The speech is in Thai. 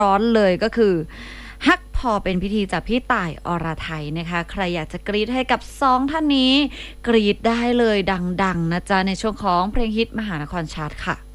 ร้อนเลยก็คือฮักพอเป็นพิธีจากพี่ต่ายอรไทยนะคะใครอยากจะกรี๊ดให้กับ2ท่านนี้กรี๊ดได้เลยดังๆนะจ๊ะในช่วงของเพลงฮิตมหานครชาร์ตค่ะ